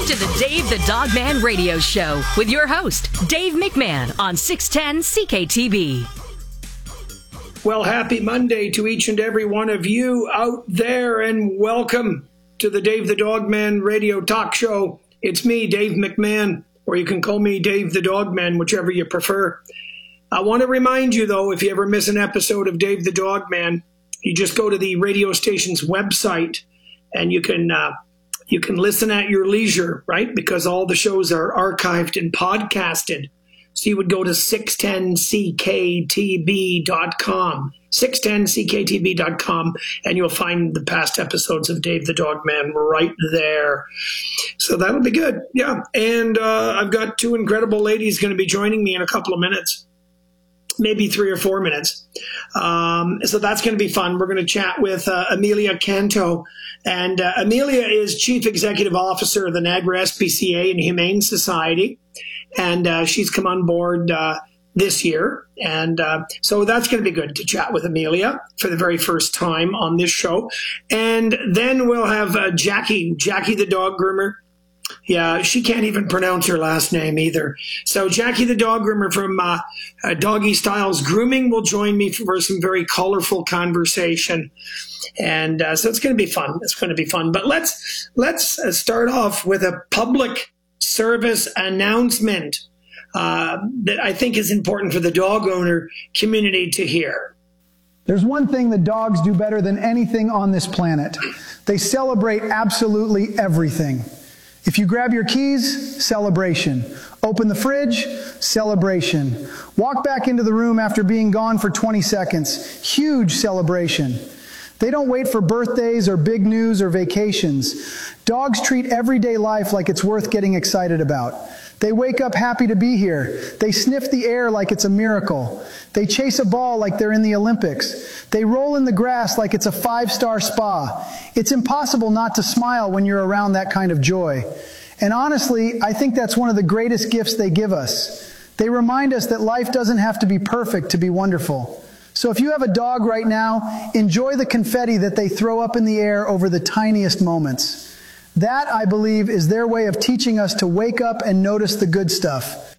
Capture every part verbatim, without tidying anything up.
Welcome to the Dave the Dogman Radio Show with your host, Dave McMahon on six ten C K T B. Well, happy Monday to each and every one of you out there, and welcome to the Dave the Dogman Radio Talk Show. It's me, Dave McMahon, or you can call me Dave the Dogman, whichever you prefer. I want to remind you, though, if you ever miss an episode of Dave the Dogman, you just go to the radio station's website and you can uh, you can listen at your leisure, right? Because all the shows are archived and podcasted. So you would go to six ten C K T B dot com, six ten C K T B dot com, and you'll find the past episodes of Dave the Dogman right there. So that'll be good. Yeah. And uh, I've got two incredible ladies going to be joining me in a couple of minutes. Maybe three or four minutes. Um, so that's going to be fun. We're going to chat with uh, Amelia Canto. And uh, Amelia is Chief Executive Officer of the Niagara S P C A and Humane Society. And uh, she's come on board uh, this year. And uh, so that's going to be good to chat with Amelia for the very first time on this show. And then we'll have uh, Jackie, Jackie the dog groomer. Yeah, she can't even pronounce her last name either. So Jackie the dog groomer from uh, uh, Doggy Styles Grooming will join me for some very colorful conversation. And uh, so it's going to be fun. It's going to be fun. But let's let's uh, start off with a public service announcement uh, that I think is important for the dog owner community to hear. There's one thing that dogs do better than anything on this planet. They celebrate absolutely everything. If you grab your keys, celebration. Open the fridge, celebration. Walk back into the room after being gone for twenty seconds, huge celebration. They don't wait for birthdays or big news or vacations. Dogs treat everyday life like it's worth getting excited about. They wake up happy to be here. They sniff the air like it's a miracle. They chase a ball like they're in the Olympics. They roll in the grass like it's a five-star spa. It's impossible not to smile when you're around that kind of joy. And honestly, I think that's one of the greatest gifts they give us. They remind us that life doesn't have to be perfect to be wonderful. So if you have a dog right now, enjoy the confetti that they throw up in the air over the tiniest moments. That, I believe, is their way of teaching us to wake up and notice the good stuff.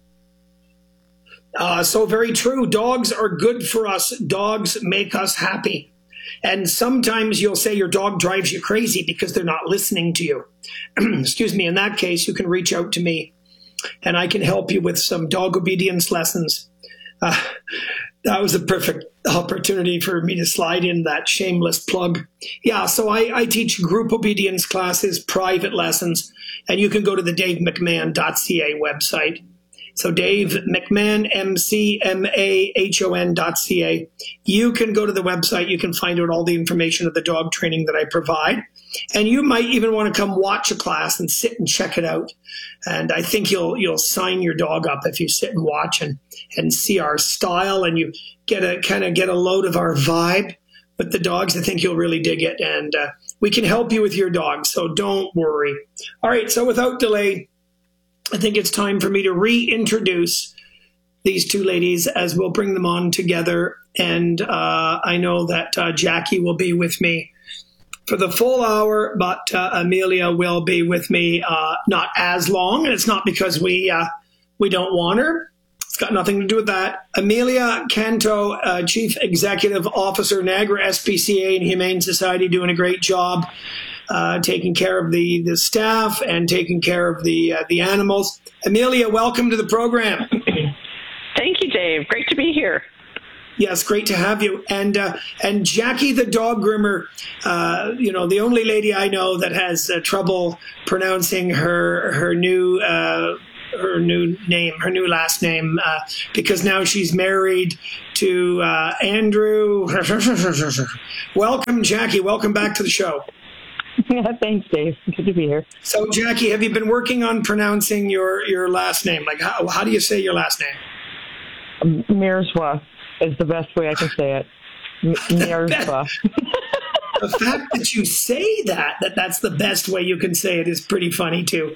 Uh, so very true. Dogs are good for us. Dogs make us happy. And sometimes you'll say your dog drives you crazy because they're not listening to you. Excuse me. In that case, you can reach out to me and I can help you with some dog obedience lessons. Uh, that was a perfect opportunity for me to slide in that shameless plug. Yeah, so I, I teach group obedience classes, private lessons, and you can go to the dave mcmahon dot c a website. So Dave McMahon, M C M A H O N dot C A. You can go to the website. You can find out all the information of the dog training that I provide. And you might even want to come watch a class and sit and check it out. And I think you'll you'll sign your dog up if you sit and watch and, and see our style and you get a kind of get a load of our vibe with the dogs. I think you'll really dig it. And uh, we can help you with your dog, so don't worry. All right, so without delay, I think it's time for me to reintroduce these two ladies as we'll bring them on together. And uh, I know that uh, Jackie will be with me for the full hour, but uh, Amelia will be with me uh, not as long. And it's not because we uh, we don't want her. It's got nothing to do with that. Amelia Canto, uh, Chief Executive Officer, Niagara S P C A and Humane Society, doing a great job uh, taking care of the, the staff and taking care of the, uh, the animals. Amelia, welcome to the program. Thank you, Dave. Great to be here. Yes, great to have you. And uh, and Jackie the dog groomer, uh, you know, the only lady I know that has uh, trouble pronouncing her her new uh, her new name, her new last name, uh, because now she's married to uh, Andrew. Welcome, Jackie. Welcome back to the show. Yeah, thanks, Dave. Good to be here. So, Jackie, have you been working on pronouncing your, your last name? Like, how how do you say your last name? Mirzwa is the best way I can say it. M- Mirzwa. The fact that you say that, that that's the best way you can say it is pretty funny, too.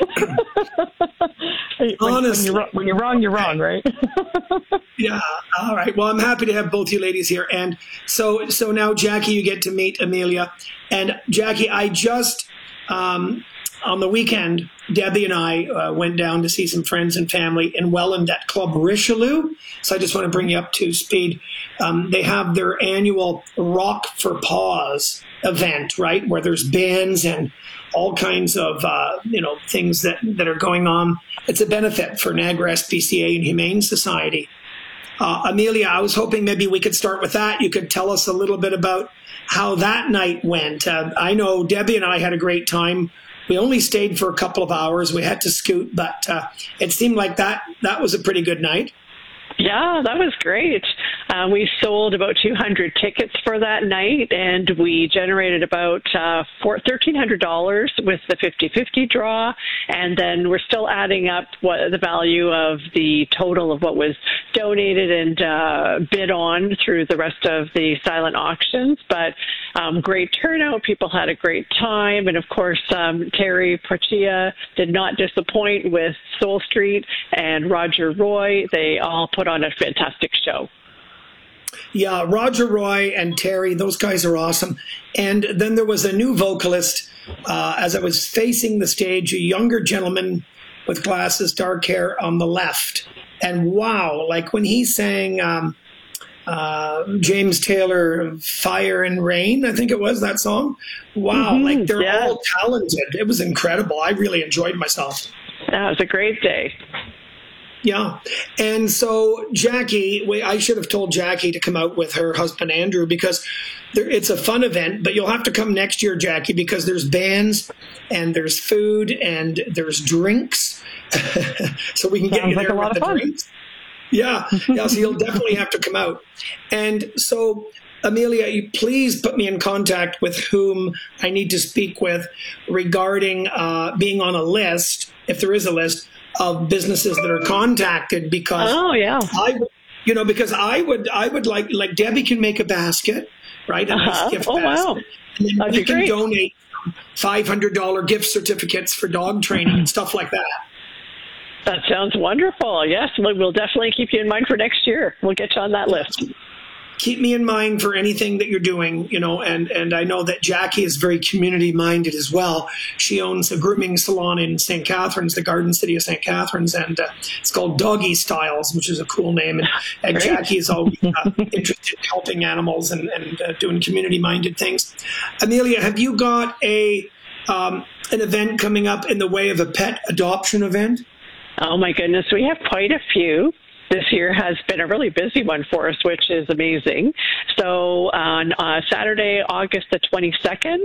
when, Honestly. When you're, when you're wrong, you're wrong, right? Yeah. All right. Well, I'm happy to have both you ladies here. And so so now, Jackie, you get to meet Amelia. And, Jackie, I just um, on the weekend, Debbie and I uh, went down to see some friends and family in Welland at Club Richelieu. So I just want to bring you up to speed. Um, they have their annual Rock for Paws event, right, where there's bands and all kinds of, uh, you know, things that, that are going on. It's a benefit for Niagara S P C A and Humane Society. Uh, Amelia, I was hoping maybe we could start with that. You could tell us a little bit about how that night went. Uh, I know Debbie and I had a great time. We only stayed for a couple of hours. We had to scoot, but uh, it seemed like that that was a pretty good night. Yeah, that was great. Uh, we sold about two hundred tickets for that night, and we generated about uh, one thousand three hundred dollars with the fifty-fifty draw, and then we're still adding up what the value of the total of what was donated and uh, bid on through the rest of the silent auctions. But um, great turnout. People had a great time, and of course, um, Terry Porchia did not disappoint with Soul Street and Roger Roy. They all put on a fantastic show. Yeah, Roger Roy and Terry, those guys are awesome. And then there was a new vocalist. Uh, as I was facing the stage, a younger gentleman with glasses, dark hair on the left. And wow, like when he sang um, uh, James Taylor, Fire and Rain, I think it was that song. Wow, mm-hmm, like they're yeah. all talented. It was incredible. I really enjoyed myself. That was a great day. Yeah. And so Jackie, we, I should have told Jackie to come out with her husband, Andrew, because there, it's a fun event, but you'll have to come next year, Jackie, because there's bands and there's food and there's drinks. So we can Sounds get you like there a lot with of the fun. drinks. Yeah. Yeah. So you'll definitely have to come out. And so, Amelia, you please put me in contact with whom I need to speak with regarding uh, being on a list, if there is a list, of businesses that are contacted, because oh yeah, I, you know, because I would, I would like, like Debbie can make a basket, right? A uh-huh. gift Oh basket. wow, and then that'd we be can great. donate five hundred dollar gift certificates for dog training and stuff like that. That sounds wonderful. Yes, we'll definitely keep you in mind for next year. We'll get you on that list. Keep me in mind for anything that you're doing, you know, and, and I know that Jackie is very community-minded as well. She owns a grooming salon in Saint Catharines, the Garden City of Saint Catharines, and uh, it's called Doggy Styles, which is a cool name. And, and Jackie is always uh, interested in helping animals and, and uh, doing community-minded things. Amelia, have you got a um, an event coming up in the way of a pet adoption event? Oh, my goodness. We have quite a few. This year has been a really busy one for us, which is amazing. So on uh, Saturday, August the twenty-second,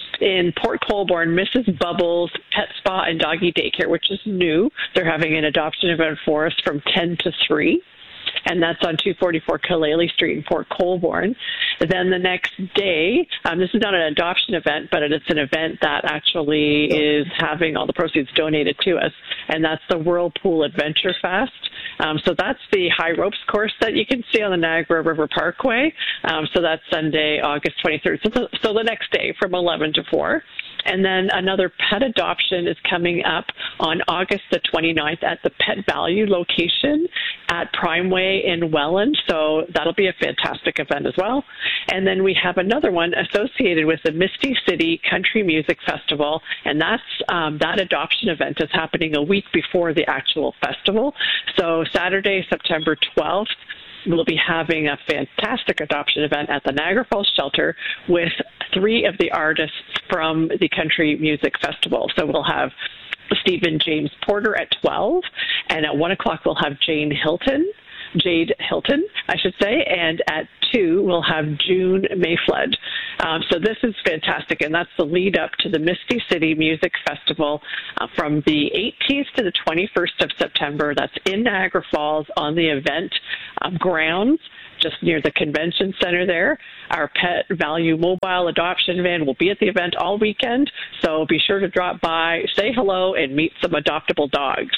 in Port Colborne, Missus Bubbles Pet Spa and Doggy Daycare, which is new. They're having an adoption event for us from ten to three. And that's on two forty-four Kalele Street in Port Colborne. Then the next day, um, this is not an adoption event, but it's an event that actually is having all the proceeds donated to us, and that's the Whirlpool Adventure Fest. Um, so that's the high ropes course that you can see on the Niagara River Parkway. Um, so that's Sunday, August twenty-third. So the, so the next day from eleven to four. And then another pet adoption is coming up on August the twenty-ninth at the Pet Value location at Primeway in Welland. So that'll be a fantastic event as well. And then we have another one associated with the Misty City Country Music Festival. And that's um, that adoption event is happening a week before the actual festival. So Saturday, September twelfth, we'll be having a fantastic adoption event at the Niagara Falls Shelter with three of the artists from the Country Music Festival. So we'll have Stephen James Porter at twelve, and at one o'clock we'll have Jane Hilton, Jade Hilton, I should say, and at two we'll have June Mayflood. Um, so this is fantastic, and that's the lead up to the Misty City Music Festival uh, from the eighteenth to the twenty-first of September. That's in Niagara Falls on the event um, grounds, just near the convention center there. Our Pet Value mobile adoption van will be at the event all weekend, so be sure to drop by, say hello, and meet some adoptable dogs.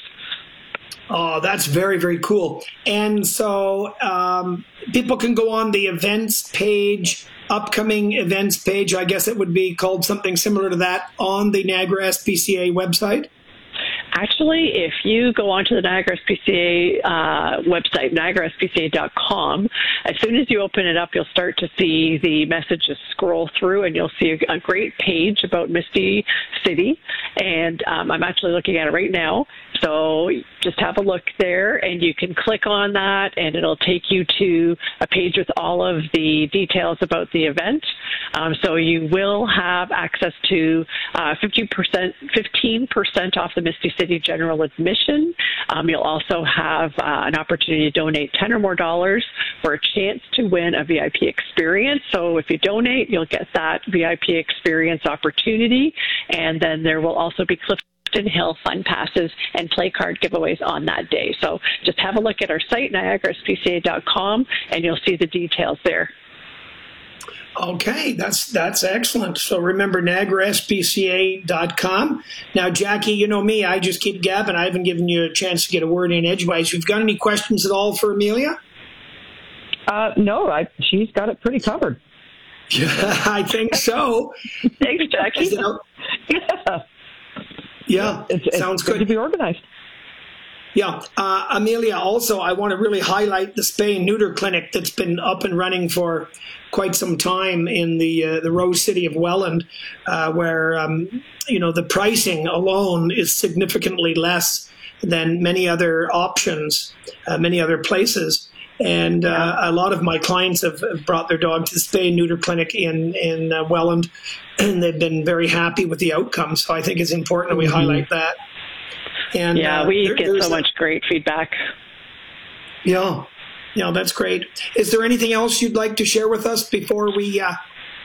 Oh, that's very, very cool. And so um, people can go on the events page, upcoming events page, I guess it would be called something similar to that, on the Niagara S P C A website. Actually, if you go onto the Niagara S P C A uh, website, niagara s p c a dot com, as soon as you open it up, you'll start to see the messages scroll through, and you'll see a, a great page about Misty City. and um, I'm actually looking at it right now. So just have a look there, and you can click on that, and it'll take you to a page with all of the details about the event. Um, so you will have access to uh, fifteen percent, fifteen percent off the Misty City general admission. Um, you'll also have uh, an opportunity to donate ten or more dollars for a chance to win a V I P experience. So if you donate, you'll get that V I P experience opportunity, and then there will also be Clifton Hill Fun Passes and play card giveaways on that day. So just have a look at our site, Niagara S P C A dot com, and you'll see the details there. Okay, that's that's excellent. So remember, Niagara S P C A dot com. Now, Jackie, you know me, I just keep gabbing. I haven't given you a chance to get a word in edgewise. You've got any questions at all for Amelia? Uh, no, I, she's got it pretty covered. Yeah, I think so. Thanks, Jackie. You know, Yeah. yeah, It's, it's sounds good good. to be organized. Yeah. Uh, Amelia, also, I want to really highlight the spay and neuter clinic that's been up and running for quite some time in the uh, the Rose City of Welland, uh, where, um, you know, the pricing alone is significantly less than many other options, uh, many other places. And uh, a lot of my clients have, have brought their dog to the spay and neuter clinic in, in uh, Welland, and they've been very happy with the outcome. So I think it's important that we Mm-hmm. highlight that. And, Yeah, uh, we there- get there's so a- much great feedback. Yeah, yeah, that's great. Is there anything else you'd like to share with us before we? Uh,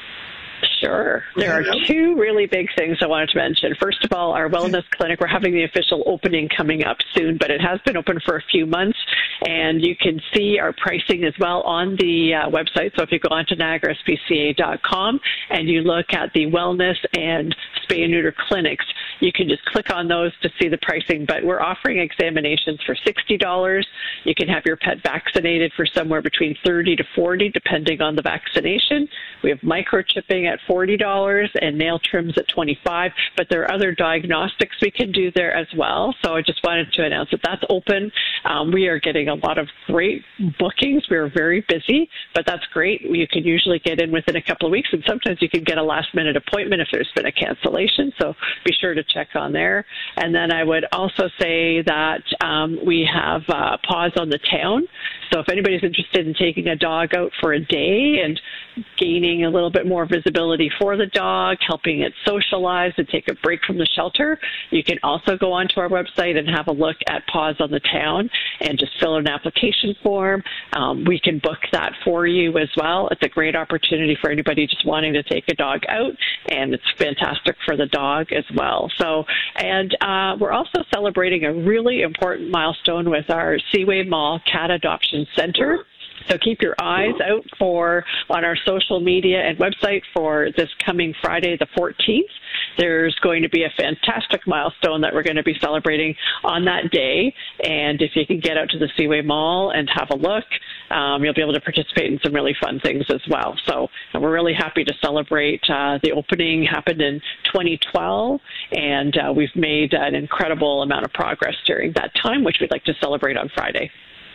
Sure. There are Yeah. two really big things I wanted to mention. First of all, our wellness clinic, we're having the official opening coming up soon, but it has been open for a few months, and you can see our pricing as well on the uh, website. So if you go on to Niagara S P C A dot com and you look at the wellness and spay and neuter clinics, you can just click on those to see the pricing. But we're offering examinations for sixty dollars. You can have your pet vaccinated for somewhere between thirty to forty, depending on the vaccination. We have microchipping at forty dollars and nail trims at twenty-five dollars, but there are other diagnostics we can do there as well. So I just wanted to announce that that's open. Um, we are getting a lot of great bookings. We are very busy, but that's great. You can usually get in within a couple of weeks, and sometimes you can get a last-minute appointment if there's been a cancellation, so be sure to check on there. And then I would also say that um, we have uh, Paws on the Town. So if anybody's interested in taking a dog out for a day and gaining a little bit more visibility for the dog, helping it socialize and take a break from the shelter, you can also go onto our website and have a look at Paws on the Town and just fill in an application form. Um, we can book that for you as well. It's a great opportunity for anybody just wanting to take a dog out, and it's fantastic for the dog as well. So, and uh, we're also celebrating a really important milestone with our Seaway Mall Cat Adoption Center. So keep your eyes out for on our social media and website for this coming Friday, the fourteenth. There's going to be a fantastic milestone that we're going to be celebrating on that day. And if you can get out to the Seaway Mall and have a look, um, you'll be able to participate in some really fun things as well. So and we're really happy to celebrate. Uh, the opening happened in twenty twelve, and uh, we've made an incredible amount of progress during that time, which we'd like to celebrate on Friday.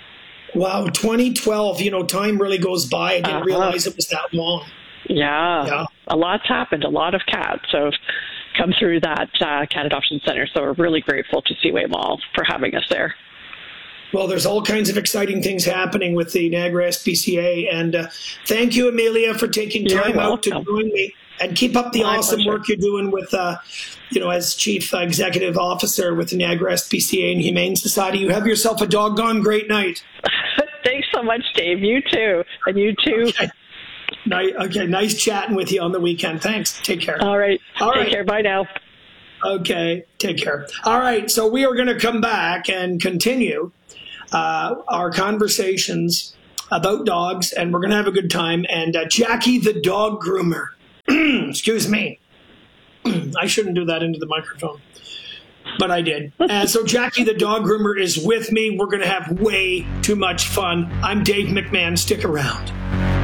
wow, twenty twelve. You know, time really goes by. I didn't Uh-huh. realize it was that long. Yeah, Yeah. a lot's happened. A lot of cats have come through that uh, cat adoption center. So we're really grateful to Seaway Mall for having us there. Well, there's all kinds of exciting things happening with the Niagara S P C A. And uh, thank you, Amelia, for taking You're time out to welcome. join me. And keep up the My awesome pleasure. work you're doing with, uh, you know, as Chief Executive Officer with the Niagara S P C A and Humane Society. You have yourself a doggone great night. Thanks so much, Dave. You too. And you too. Okay. Ni- okay, nice chatting with you on the weekend. Thanks. Take care. All right. All Take right. care. Bye now. Okay, take care. All right, so we are going to come back and continue uh, our conversations about dogs, and we're going to have a good time. And uh, Jackie the dog groomer, excuse me, I shouldn't do that into the microphone, but I did. And so Jackie the dog groomer is with me. We're going to have way too much fun. I'm Dave McMahon. Stick around.